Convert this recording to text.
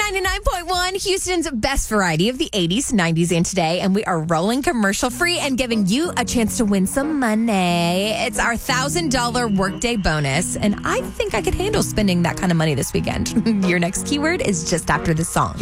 99.1, Houston's best variety of the 80s, 90s, and today. And we are rolling commercial free and giving you a chance to win some money. It's our $1,000 workday bonus. And I think I could handle spending that kind of money this weekend. Your next keyword is just after this song.